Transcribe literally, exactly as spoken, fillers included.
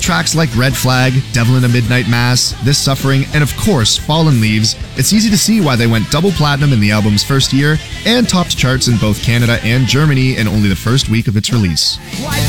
tracks like Red Flag, Devil in a Midnight Mass, This Suffering, and of course, Fallen Leaves, it's easy to see why they went double platinum in the album's first year and topped charts in both Canada and Germany in only the first week of its release.